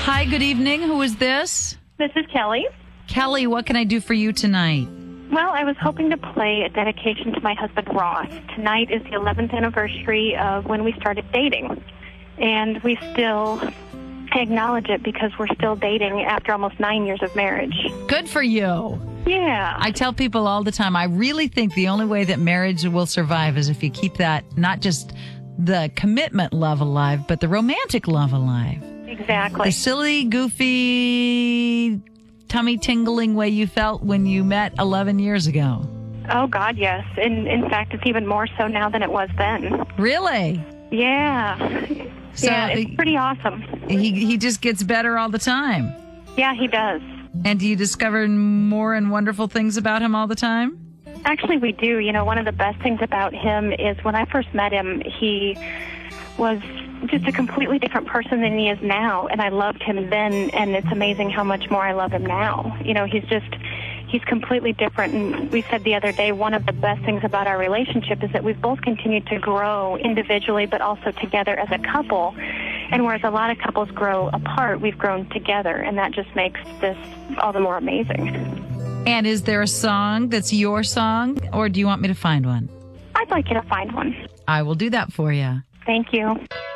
Hi, good evening. Who is this? This is Kelly. Kelly, what can I do for you tonight? Well, I was hoping to play a dedication to my husband, Ross. Tonight is the 11th anniversary of when we started dating. And we still acknowledge it because we're still dating after almost 9 years of marriage. Good for you. Yeah. I tell people all the time, I really think the only way that marriage will survive is if you keep that, not just the commitment love alive, but the romantic love alive. Exactly. The silly, goofy, tummy-tingling way you felt when you met 11 years ago. Oh, God, yes. In fact, it's even more so now than it was then. Really? Yeah. So yeah, it's pretty awesome. He just gets better all the time. Yeah, he does. And do you discover more and wonderful things about him all the time? Actually, we do. You know, one of the best things about him is when I first met him, he was just a completely different person than he is now. And I loved him then, and it's amazing how much more I love him now. You know, he's completely different. And we said the other day, one of the best things about our relationship is that we've both continued to grow individually, but also together as a couple. And whereas a lot of couples grow apart, we've grown together. And that just makes this all the more amazing. And is there a song that's your song, or do you want me to find one? I'd like you to find one. I will do that for you. Thank you.